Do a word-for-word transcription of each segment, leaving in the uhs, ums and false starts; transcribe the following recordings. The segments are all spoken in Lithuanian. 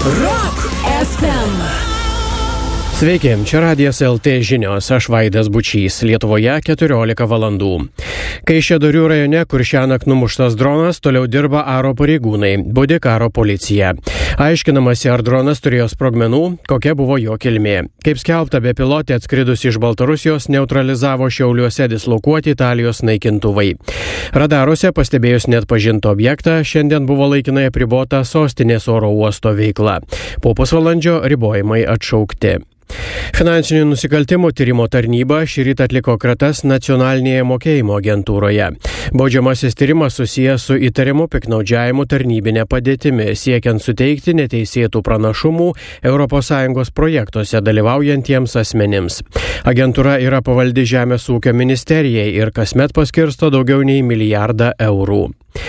Rock F M. Sveiki, čia Radijas L T žinios, aš Vaidas Bučys, Lietuvoje keturiolika valandų. Kaišiadorių rajone, kur šiąnakt numuštas dronas, toliau dirba aro pareigūnai, budi karo policija. Aiškinamasi, ar dronas turėjo sprogmenų, kokia buvo jo kilmė. Kaip skelbta, bepilotė atskridus iš Baltarusijos neutralizavo Šiauliuose dislokuoti Italijos naikintuvai. Radaruose pastebėjus neatpažintą objektą, šiandien buvo laikinai apribota sostinės oro uosto veikla. Po pusvalandžio ribojimai atšaukti. Finansinių nusikaltimų tyrimo tarnyba šįryt atliko kratas nacionalinėje mokėjimo agentūroje. Baudžiamasis tyrimas susijęs su įtarimu piknaudžiavimu tarnybinė padėtimi, siekiant suteikti neteisėtų pranašumų Europos Sąjungos projektuose dalyvaujantiems asmenims. Agentūra yra pavaldi Žemės ūkio ministerijai ir kasmet paskirsto daugiau nei milijardą eurų.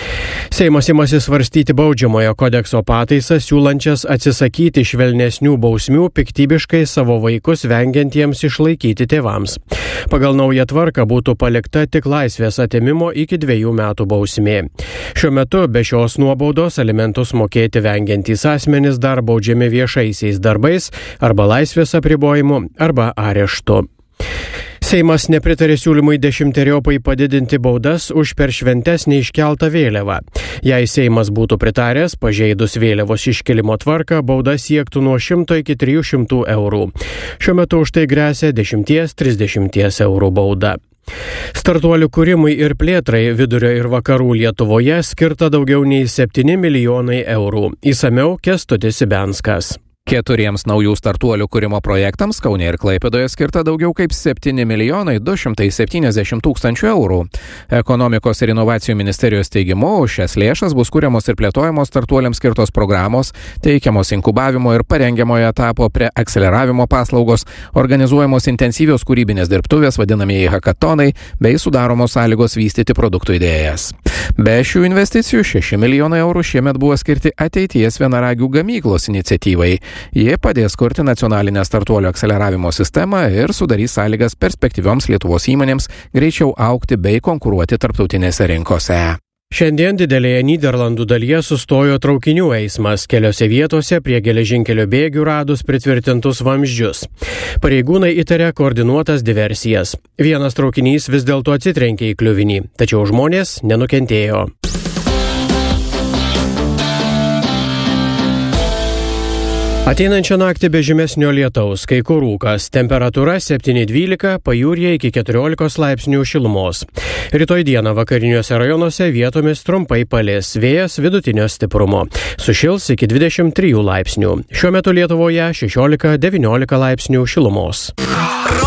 Seimas imasi svarstyti baudžiamojo kodekso pataisas, siūlančias atsisakyti švelnesnių bausmių piktybiškai savo vaikus vengiantiems išlaikyti tėvams. Pagal naują tvarką būtų palikta tik laisvės atėmimo iki dviejų metų bausmė. Šiuo metu be šios nuobaudos alimentus mokėti vengiantys asmenys dar baudžiami viešaisiais darbais arba laisvės apribojimu arba areštu. Seimas nepritarė siūlymui dešimteriopai padidinti baudas už per šventes neiškeltą vėliavą. Jei Seimas būtų pritaręs, pažeidus vėliavos iškelimo tvarką, bauda siektų nuo šimto iki trijų šimtų eurų. Šiuo metu už tai gresia dešimties iki trisdešimties eurų bauda. Startuolių kūrimui ir plėtrai vidurio ir vakarų Lietuvoje skirta daugiau nei septyni milijonai eurų. Įsamiau Kęstutis Ibenskas. Keturiems naujų startuolių kūrimo projektams Kaune ir Klaipėdoje skirta daugiau kaip septyni milijonai du šimtai septyniasdešimt tūkstančių eurų. Ekonomikos ir inovacijų ministerijos teigimu, už šias lėšas bus kūriamos ir plėtojamos startuoliams skirtos programos, teikiamos inkubavimo ir parengiamojo etapo prie akceleravimo paslaugos, organizuojamos intensyvios kūrybinės dirbtuvės, vadinamieji hakatonai, bei sudaromos sąlygos vystyti produktų idėjas. Be šių investicijų šeši milijonai eurų šiemet buvo skirti ateities vienaragių gamyklos iniciatyvai. Jie padės kurti nacionalinę startuolių akceleravimo sistemą ir sudarys sąlygas perspektyvioms Lietuvos įmonėms greičiau augti bei konkuruoti tarptautinėse rinkose. Šiandien didelėje Nyderlandų dalyje sustojo traukinių eismas, keliose vietose prie geležinkelio bėgių radus pritvirtintus vamzdžius. Pareigūnai įtaria koordinuotas diversijas. Vienas traukinys vis dėlto atsitrenkė į kliuvinį, tačiau žmonės nenukentėjo. Ateinančią naktį be žymesnio lietaus, kai kur rūkas, temperatūra septyni dvylika, pajūryje iki keturiolikos laipsnių šilumos. Rytoj dieną vakariniuose rajonuose vietomis trumpai palis, vėjas vidutinio stiprumo. Sušils iki dvidešimt trijų laipsnių. Šiuo metu Lietuvoje šešiolika devyniolika laipsnių šilumos.